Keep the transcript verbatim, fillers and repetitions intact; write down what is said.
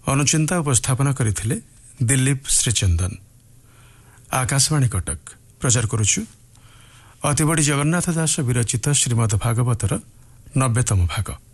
अनुचिंता उपस्थापन करथिले दिलीप श्रीचंदन। आकाशवाणी कटक प्रचार करुछु अतिबड़ी जगन्नाथ दास विरचित श्रीमद् भागवतर नब्बेतम भाग।